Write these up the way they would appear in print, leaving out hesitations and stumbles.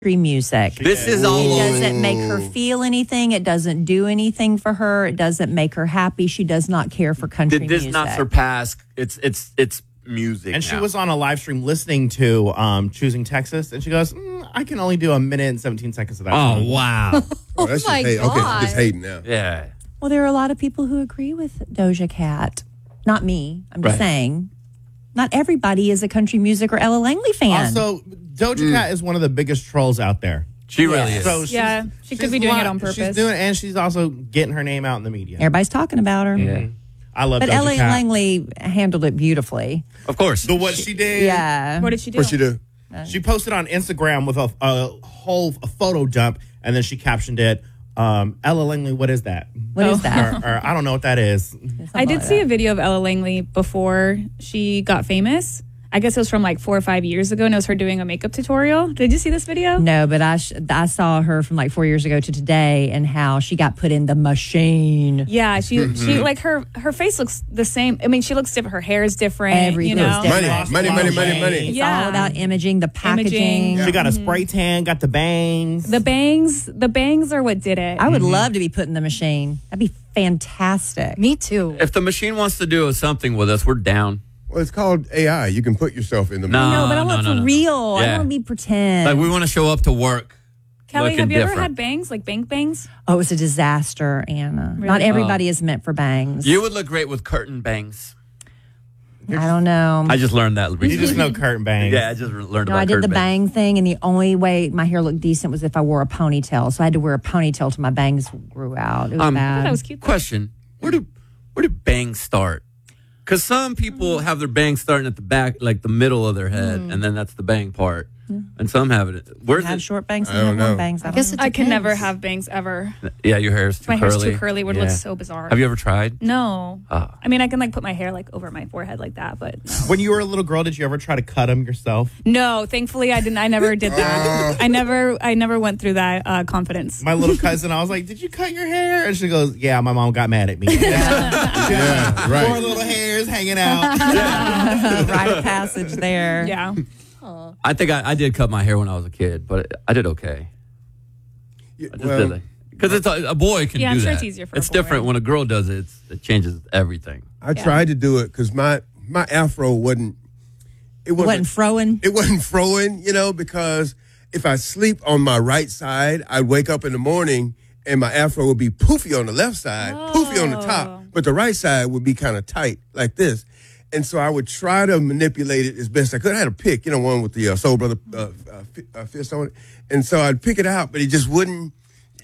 music. This is all. It doesn't make her feel anything. It doesn't do anything for her. It doesn't make her happy. She does not care for country Did this music. not surpass? It's music. And she now. was on a live stream listening to Choosing Texas, and she goes, I can only do a minute and 17 seconds of that. Oh song. wow! Oh, that's my just hate. Okay, God. just hating now. Yeah. Well, there are a lot of people who agree with Doja Cat. Not me. I'm just Right. saying. Not everybody is a country music or Ella Langley fan. Also, Doja Cat is one of the biggest trolls out there. She really is. So Yeah, she could she's be doing it li- on purpose. She's doing, and she's also getting her name out in the media. Everybody's talking about her. Yeah. I love But Doja Ella Cat. Langley handled it beautifully. Of course. But what she did, Yeah. What did she do? What she do? she posted on Instagram with a whole photo dump, and then she captioned it, Ella Langley, what is that? What is that? Or I don't know what that is. I did see a video of Ella Langley before she got famous. I guess it was from like 4 or 5 years ago, and it was her doing a makeup tutorial. Did you see this video? No, but I saw her from like 4 years ago to today and how she got put in the machine. Yeah, she like her face looks the same. I mean, she looks different. Her hair is different. Everything you is know? different. Money. It's Yeah. all about imaging, the packaging. Imaging. She got a spray tan, got the bangs. The bangs are what did it. I would love to be put in the machine. That'd be fantastic. Me too. If the machine wants to do something with us, we're down. Well, it's called AI. You can put yourself in the. No. No, but I want no, for no. real. I Yeah. don't want to be pretend. Like we want to show up to work. Kelly, looking have you ever different. had bangs, like bangs? Oh, it was a disaster, Anna. Really? Not everybody is meant for bangs. You would look great with curtain bangs. I don't know. I just learned that You recently. just know curtain bangs. Yeah, I just learned No, about I did the curtain bangs. bang thing, and the only way my hair looked decent was if I wore a ponytail. So I had to wear a ponytail till my bangs grew out. It was bad. That was cute. Question: Where do bangs start? Because some people have their bangs starting at the back, like the middle of their head, and then that's the bang part. And some have it. Where's have it? short bangs and I don't have long know. bangs. I I can never depends. have bangs ever. Yeah, your hair is too My curly. hair's too curly. It would look Yeah. so bizarre. Have you ever tried? No. Oh. I mean, I can like put my hair like over my forehead like that, but no. When you were a little girl, did you ever try to cut them yourself? No, thankfully I didn't. I never did that. I never went through that confidence. My little cousin, I was like, did you cut your hair? And she goes, yeah, my mom got mad at me. Yeah, Four right. little hairs hanging out. Rite of passage there. Yeah. I think I did cut my hair when I was a kid, but I did okay. Yeah, I just did it. Because it's a boy can Yeah, do I'm sure that. it's easier for a It's boy. different when a girl does it. It changes everything. I tried to do it because my afro wasn't. It Wasn't froing. It wasn't throwing, because if I sleep on my right side, I'd wake up in the morning and my afro would be poofy on the left side, poofy on the top, but the right side would be kind of tight like this. And so I would try to manipulate it as best I could. I had a pick, one with the Soul Brother fist on it. And so I'd pick it out, but it just wouldn't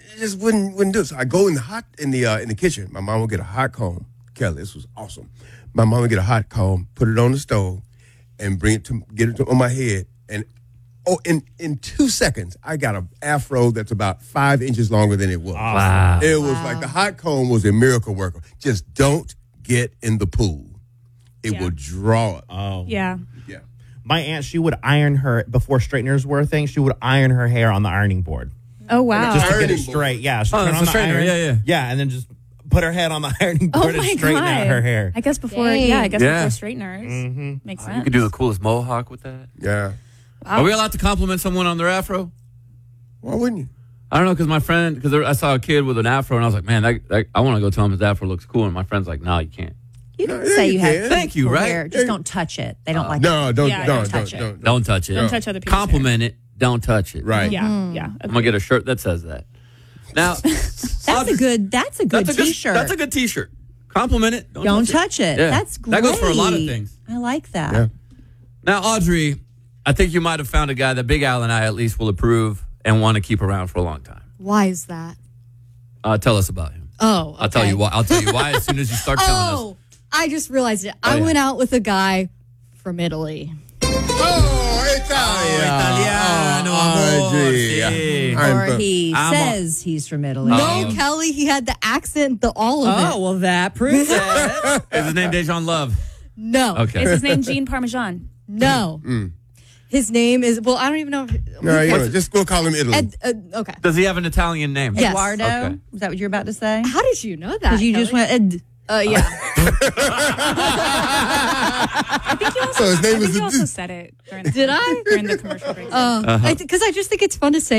do it. So I go in the kitchen. My mom would get a hot comb. Kelly, this was awesome. My mom would get a hot comb, put it on the stove, and get it on my head. And in 2 seconds, I got an afro that's about 5 inches longer than it was. Wow. It was like the hot comb was a miracle worker. Just don't get in the pool. It Yeah. will draw it. Oh. Yeah. Yeah. My aunt, she would iron her, before straighteners were a thing, she would iron her hair on the ironing board. Oh wow. Just to get it Ironing board. straight. Yeah. She'd Oh, turn that's on a the straightener. iron. Yeah, yeah. Yeah, and then just put her head on the ironing Oh board and my straighten God. out her hair. I guess before, Dang. yeah, I guess Yeah. before straighteners. Makes sense. You could do the coolest mohawk with that. Yeah. Are we allowed to compliment someone on their afro? Why wouldn't you? I don't know, because I saw a kid with an afro, and I was like, man, I want to go tell him his afro looks cool. And my friend's like, no, you can't. You can Yeah, say you you can. have Thank you, cool right? hair. Just don't touch it. They don't like No, it. don't, Yeah, don't, don't touch don't, it. don't. Don't touch it. Don't touch other people's Compliment it. Don't touch it. Right. hair. Yeah. I'm gonna get a shirt that says that. Now, That's a good T-shirt. That's a good T-shirt. Compliment it. Don't touch it. Yeah. That's great. That goes for a lot of things. I like that. Yeah. Now, Audrey, I think you might have found a guy that Big Al and I at least will approve and want to keep around for a long time. Why is that? Tell us about him. Oh, okay. I'll tell you why. I'll tell you why as soon as you start telling us. Oh, I just realized it. Oh, I yeah. went out with a guy from Italy. Oh, Italiano. Audrey. Or he I'm says he's from Italy. No, Kelly, he had the accent, all of it. Oh, well, that proves it. Is his name Dejan Love? No. Okay. Is his name Gene Parmesan? No. His name is, well, I don't even know. No, just go call him Italy. Okay. Does he have an Italian name? Yes. Eduardo? Okay. Is that what you're about to say? How did you know that? Because you just Kelly? went, Yeah. I think you also, So his name I think is you a also dude. said it during Did I? during the commercial break. Because I just think it's fun to say